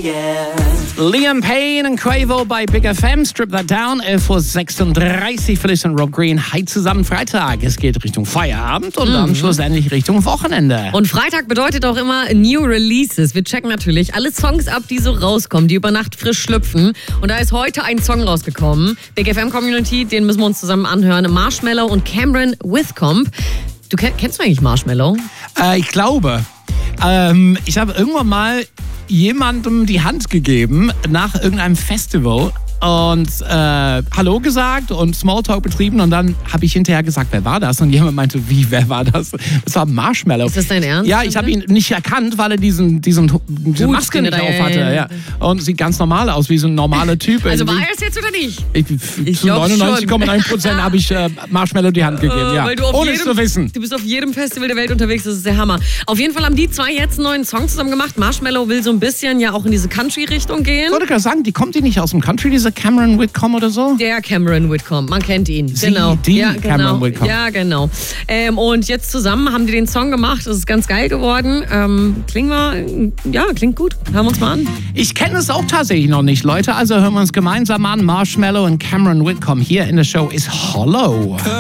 Liam Payne und Quavo bei Big FM, Strip That Down, 11:36 Uhr, Phyllis und Rob Green. Hi zusammen, Freitag. Es geht Richtung Feierabend und dann schlussendlich Richtung Wochenende. Und Freitag bedeutet auch immer New Releases. Wir checken natürlich alle Songs ab, die so rauskommen, die über Nacht frisch schlüpfen. Und da ist heute ein Song rausgekommen. Big FM Community, den müssen wir uns zusammen anhören. Marshmello und Cameron Whitcomb. Kennst du eigentlich Marshmello? Ich glaube. Ich habe irgendwann mal jemandem die Hand gegeben nach irgendeinem Festival und Hallo gesagt und Smalltalk betrieben und dann habe ich hinterher gesagt, wer war das? Und jemand meinte, wer war das? Das war Marshmello. Ist das dein Ernst? Ja, ich habe ihn nicht erkannt, weil er diese Maske nicht auf hatte. Ja. Und sieht ganz normal aus, wie so ein normaler Typ. Also war er es jetzt oder nicht? Zu 99,9% habe ich Marshmello die Hand gegeben, ja. Ohne es zu wissen. Du bist auf jedem Festival der Welt unterwegs, das ist der Hammer. Auf jeden Fall haben die zwei jetzt einen neuen Song zusammen gemacht. Marshmello will so ein bisschen ja auch in diese Country-Richtung gehen. Ich wollte gerade sagen, kommt die nicht aus dem Country, diese Cameron Whitcomb oder so? Der Cameron Whitcomb, man kennt ihn. Cameron Whitcomb. Ja, genau. Und jetzt zusammen haben die den Song gemacht, das ist ganz geil geworden. Klingt gut. Hören wir uns mal an. Ich kenne es auch tatsächlich noch nicht, Leute, also hören wir uns gemeinsam an. Marshmello und Cameron Whitcomb hier in der Show ist Hollow.